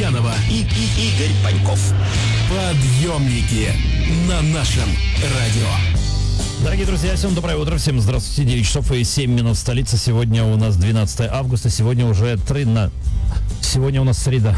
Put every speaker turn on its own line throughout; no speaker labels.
Лукьянова и Игорь Паньков. Подъемники на нашем радио.
Дорогие друзья, всем доброе утро, всем здравствуйте, 9 часов и 7 минут в столице. Сегодня у нас 12 августа, сегодня уже Сегодня у нас среда.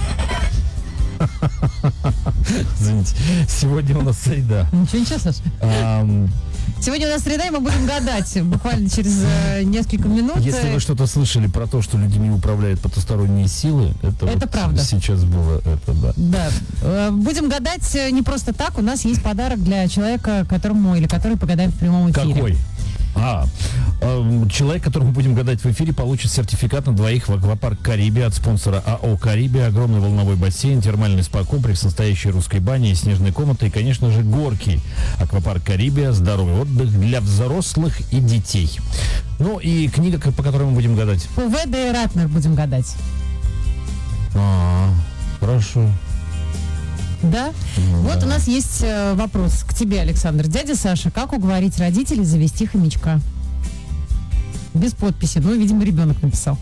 Извините, сегодня у нас среда.
Ничего, Саша. Сегодня у нас среда, и мы будем гадать буквально через несколько минут.
Если вы что-то слышали про то, что людьми управляют потусторонние силы, это вот
правда.
Сейчас было это, да.
Да. Будем гадать не просто так. У нас есть подарок для человека, который погадаем в прямом эфире.
Какой? Человек, которому будем гадать в эфире, получит сертификат на двоих в аквапарк «Карибия» от спонсора АО «Карибия». Огромный волновой бассейн, термальный спа-комплекс, настоящей русской бани и снежной комнаты, и, конечно же, горки. Аквапарк «Карибия», здоровый отдых для взрослых и детей. Ну и книга, по которой мы будем гадать.
По В.Д. Ратнер будем гадать.
Хорошо.
Да? Вот у нас есть вопрос к тебе, Александр. Дядя Саша, как уговорить родителей завести хомячка? Без подписи, видимо, ребенок написал.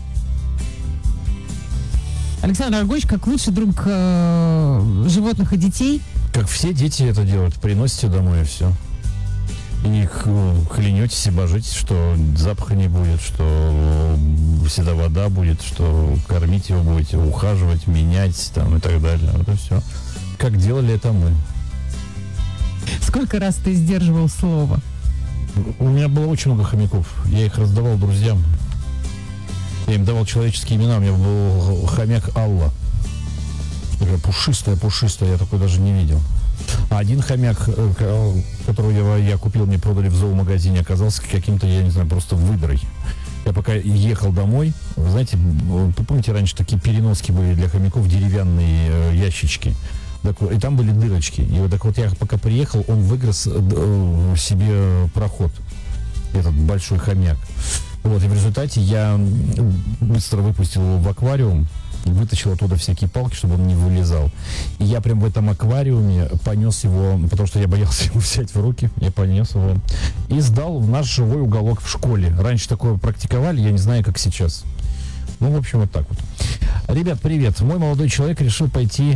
Александр Аргонович, как лучший друг животных и детей.
Как все дети это делают, приносите домой и все. И клянетесь и божитесь, что запаха не будет, что всегда вода будет, что кормить его будете, ухаживать, менять там и так далее. Это все. Как делали это мы.
Сколько раз ты сдерживал слово?
У меня было очень много хомяков. Я их раздавал друзьям. Я им давал человеческие имена. У меня был хомяк Алла. Такая пушистая. Я такой даже не видел. А один хомяк, которого я купил, мне продали в зоомагазине, оказался каким-то, я не знаю, просто выдрой. Я пока ехал домой, вы знаете, вы помните, раньше такие переноски были для хомяков, деревянные ящички. И там были дырочки. И вот я пока приехал, он выгрыз себе проход. Этот большой хомяк. И в результате я быстро выпустил его в аквариум, вытащил оттуда всякие палки, чтобы он не вылезал. И я прям в этом аквариуме понес его, потому что я боялся его взять в руки. Я понес его и сдал в наш живой уголок в школе. Раньше такое практиковали, я не знаю, как сейчас. В общем, вот так вот. Ребят, привет. Мой молодой человек решил пойти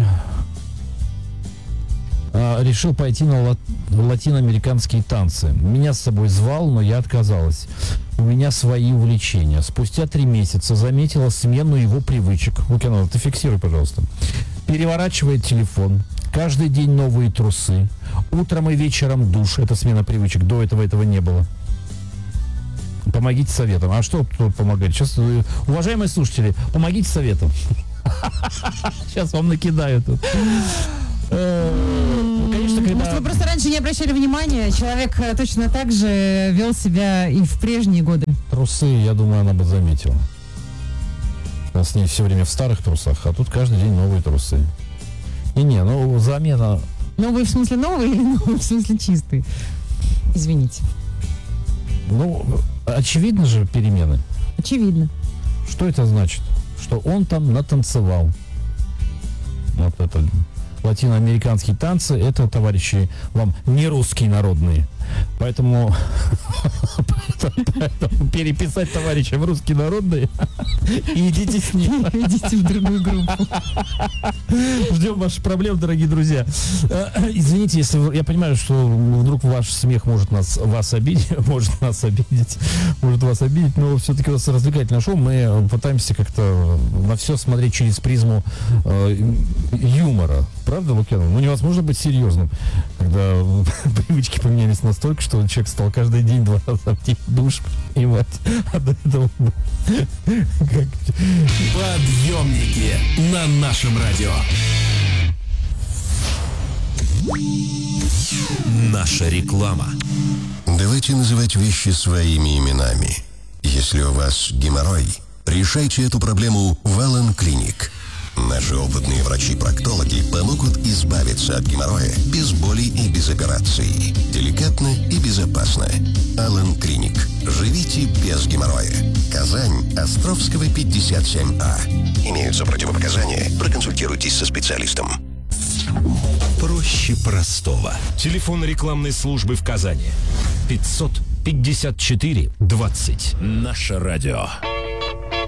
на латиноамериканские танцы. Меня с собой звал, но я отказалась. У меня свои увлечения. Спустя 3 месяца заметила смену его привычек. Лукьянова, ты фиксируй, пожалуйста. Переворачивает телефон. Каждый день новые трусы. Утром и вечером душ. Это смена привычек. До этого не было. Помогите советом. А что тут помогать? Сейчас, уважаемые слушатели, помогите советом. Сейчас вам накидаю тут. Конечно,
Может, вы просто раньше не обращали внимания, человек точно так же вел себя и в прежние годы.
Трусы, я думаю, она бы заметила. Она с ней все время в старых трусах, а тут каждый день новые трусы. Замена...
Новые в смысле новые или новые в смысле чистые? Извините.
Очевидно же перемены.
Очевидно.
Что это значит? Что он там натанцевал. Вот это... Латиноамериканские танцы, это, товарищи, вам не русские народные. Поэтому переписать товарищам русские народные и идите с ним.
Идите в другую группу.
Ждем ваших проблем, дорогие друзья. Извините, если я понимаю, что вдруг ваш смех может вас обидеть, но все-таки у нас развлекательное шоу. Мы пытаемся как-то на все смотреть через призму юмора. Правда, Лукьянов? Невозможно быть серьезным, когда привычки поменялись настолько, что человек стал каждый день 2 раза в день душ принимать. А до этого...
Подъемники на нашем радио. Наша реклама.
Давайте называть вещи своими именами. Если у вас геморрой, решайте эту проблему в Аллен Клиник. Наши опытные врачи-проктологи помогут избавиться от геморроя без боли и без операций. Деликатно и безопасно. Аллен Клиник. Живите без геморроя. Казань, Островского, 57А. Имеются противопоказания. Проконсультируйтесь со специалистом.
Проще простого. Телефон рекламной службы в Казани. 554 20. Наше радио.